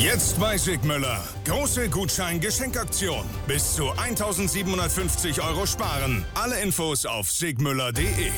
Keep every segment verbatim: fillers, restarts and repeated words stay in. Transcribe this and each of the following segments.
Jetzt bei Sigmüller. Große Gutschein-Geschenkaktion. Bis zu eintausendsiebenhundertfünfzig Euro sparen. Alle Infos auf sigmüller punkt de.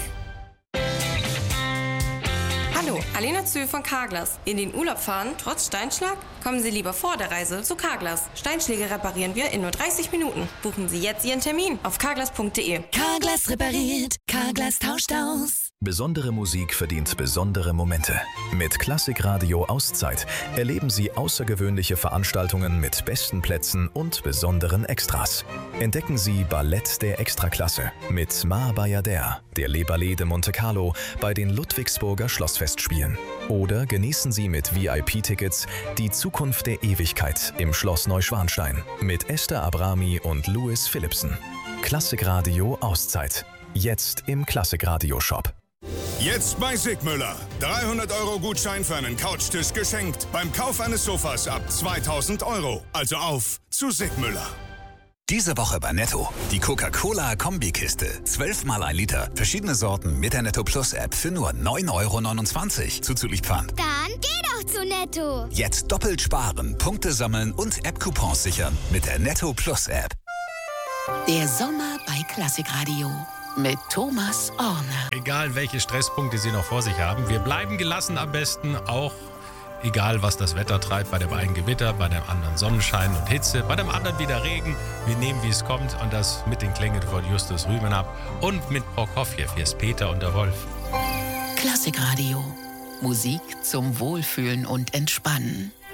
Hallo, Alena Zühl von Carglass. In den Urlaub fahren, trotz Steinschlag? Kommen Sie lieber vor der Reise zu Carglass. Steinschläge reparieren wir in nur dreißig Minuten. Buchen Sie jetzt Ihren Termin auf carglass punkt de. Carglass repariert, Carglass tauscht aus. Besondere Musik verdient besondere Momente. Mit Klassikradio Auszeit erleben Sie außergewöhnliche Veranstaltungen mit besten Plätzen und besonderen Extras. Entdecken Sie Ballett der Extraklasse mit Ma Bayadère, der Le Ballet de Monte Carlo bei den Ludwigsburger Schlossfestspielen. Oder genießen Sie mit V I P-Tickets die Zukunft der Ewigkeit im Schloss Neuschwanstein mit Esther Abrami und Louis Philipsen. Klassikradio Auszeit. Jetzt im Klassikradio-Shop. Jetzt bei Sigmüller. dreihundert Euro Gutschein für einen Couchtisch geschenkt. Beim Kauf eines Sofas ab zweitausend Euro. Also auf zu Sigmüller. Diese Woche bei Netto. Die Coca-Cola-Kombikiste. zwölf mal ein Liter. Verschiedene Sorten mit der Netto Plus App für nur neun Euro neunundzwanzig. Zuzüglich Pfand. Dann geh doch zu Netto. Jetzt doppelt sparen, Punkte sammeln und App-Coupons sichern mit der Netto Plus App. Der Sommer bei Klassikradio mit Thomas Orner. Egal, welche Stresspunkte Sie noch vor sich haben, wir bleiben gelassen am besten, auch egal, was das Wetter treibt. Bei dem einen Gewitter, bei dem anderen Sonnenschein und Hitze, bei dem anderen wieder Regen. Wir nehmen, wie es kommt, und das mit den Klängen von Justus Rühmen ab und mit Prokofjew. Hier ist Peter und der Wolf. Klassikradio. Musik zum Wohlfühlen und Entspannen.